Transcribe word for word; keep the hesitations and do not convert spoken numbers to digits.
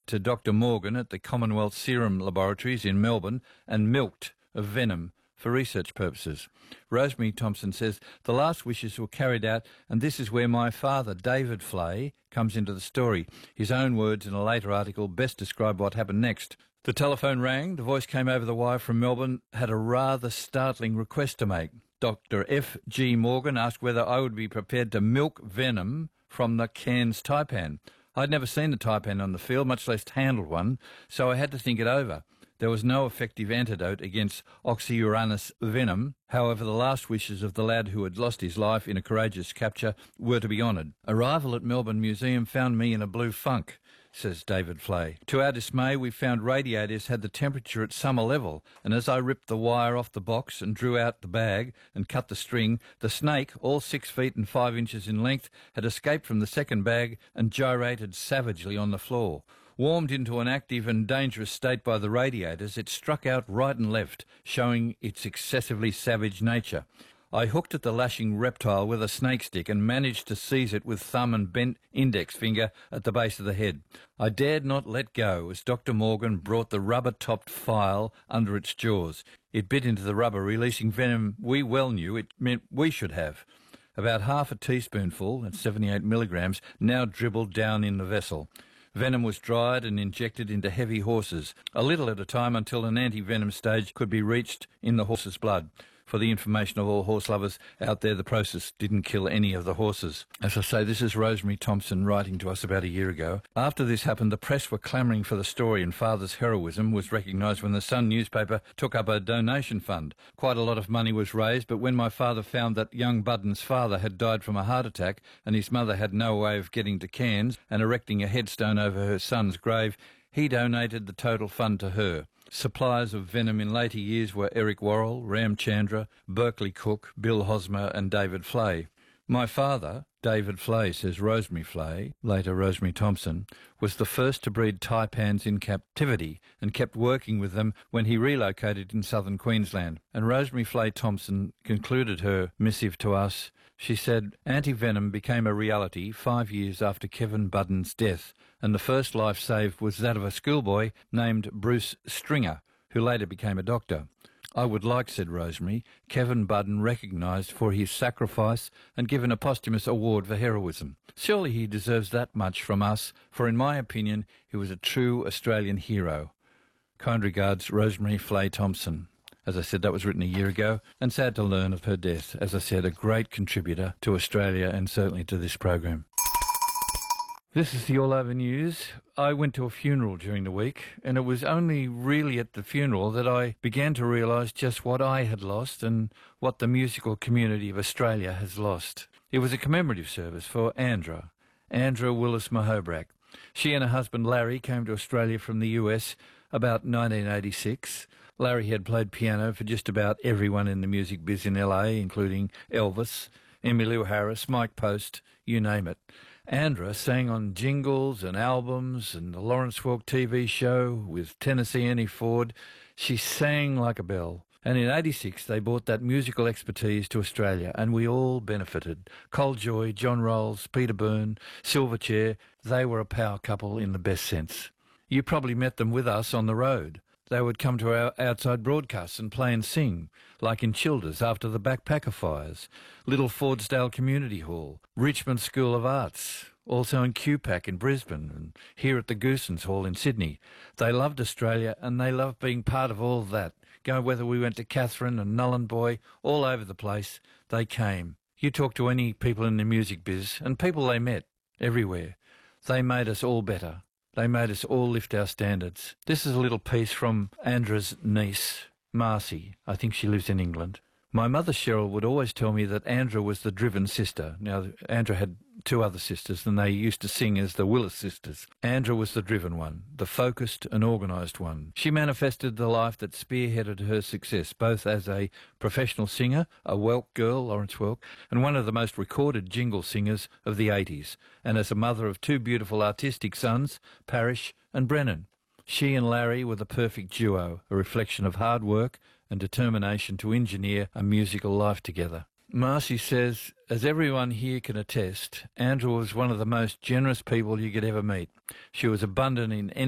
to Doctor Morgan at the Commonwealth Serum Laboratories in Melbourne and milked of venom for research purposes. Rosemary Thompson says, the last wishes were carried out, and this is where my father, David Flay, comes into the story. His own words in a later article best describe what happened next. The telephone rang, the voice came over the wire from Melbourne, had a rather startling request to make. Doctor F G Morgan asked whether I would be prepared to milk venom from the Cairns taipan. I'd never seen the taipan on the field, much less handled one, so I had to think it over. There was no effective antidote against Oxyuranus venom. However, the last wishes of the lad who had lost his life in a courageous capture were to be honoured. Arrival at Melbourne Museum found me in a blue funk, says David Flay. To our dismay, we found radiators had the temperature at summer level, and as I ripped the wire off the box and drew out the bag and cut the string, the snake, all six feet and five inches in length, had escaped from the second bag and gyrated savagely on the floor. Warmed into an active and dangerous state by the radiators, it struck out right and left, showing its excessively savage nature. I hooked at the lashing reptile with a snake stick and managed to seize it with thumb and bent index finger at the base of the head. I dared not let go as Doctor Morgan brought the rubber-topped file under its jaws. It bit into the rubber, releasing venom we well knew it meant we should have. About half a teaspoonful, at seventy-eight milligrams, now dribbled down in the vessel. Venom was dried and injected into heavy horses, a little at a time until an anti-venom stage could be reached in the horse's blood. For the information of all horse lovers out there, the process didn't kill any of the horses. As I say, this is Rosemary Thompson writing to us about a year ago. After this happened, the press were clamouring for the story, and Father's heroism was recognised when the Sun newspaper took up a donation fund. Quite a lot of money was raised, but when my father found that young Budden's father had died from a heart attack and his mother had no way of getting to Cairns and erecting a headstone over her son's grave, he donated the total fund to her. Suppliers of venom in later years were Eric Worrell, Ram Chandra, Berkeley Cook, Bill Hosmer and David Flay. My father, David Flay, says Rosemary Flay, later Rosemary Thompson, was the first to breed taipans in captivity and kept working with them when he relocated in southern Queensland. And Rosemary Flay Thompson concluded her missive to us. She said, anti-venom became a reality five years after Kevin Budden's death, and the first life saved was that of a schoolboy named Bruce Stringer, who later became a doctor. I would like, said Rosemary, Kevin Budden recognised for his sacrifice and given a posthumous award for heroism. Surely he deserves that much from us, for in my opinion he was a true Australian hero. Kind regards, Rosemary Flay Thompson. As I said, that was written a year ago, and sad to learn of her death. As I said, a great contributor to Australia and certainly to this program. This is the All Over News. I went to a funeral during the week, and it was only really at the funeral that I began to realise just what I had lost and what the musical community of Australia has lost. It was a commemorative service for Andra, Andra Willis Mahobrak. She and her husband Larry came to Australia from the U S about nineteen eighty-six. Larry had played piano for just about everyone in the music biz in L A, including Elvis, Emmylou Harris, Mike Post, you name it. Andra sang on jingles and albums and the Lawrence Welk T V show with Tennessee Ernie Ford. She sang like a bell. And in eighty-six, they brought that musical expertise to Australia, and we all benefited. Col Joy, John Rolls, Peter Byrne, Silverchair, they were a power couple in the best sense. You probably met them with us on the road. They would come to our outside broadcasts and play and sing, like in Childers after the Backpacker fires, Little Fordsdale Community Hall, Richmond School of Arts, also in Q PAC in Brisbane, and here at the Goosens Hall in Sydney. They loved Australia, and they loved being part of all that. Go whether we went to Catherine and Nhulunbuy, all over the place, they came. You talk to any people in the music biz, and people they met, everywhere. They made us all better. They made us all lift our standards. This is a little piece from Andra's niece, Marcy. I think she lives in England. My mother, Cheryl, would always tell me that Andra was the driven sister. Now, Andra had two other sisters, and they used to sing as the Willis sisters. Andra was the driven one, the focused and organised one. She manifested the life that spearheaded her success, both as a professional singer, a Welk girl, Lawrence Welk, and one of the most recorded jingle singers of the eighties, and as a mother of two beautiful artistic sons, Parish and Brennan. She and Larry were the perfect duo, a reflection of hard work and determination to engineer a musical life together. Marcy says, as everyone here can attest, Andra was one of the most generous people you could ever meet. She was abundant in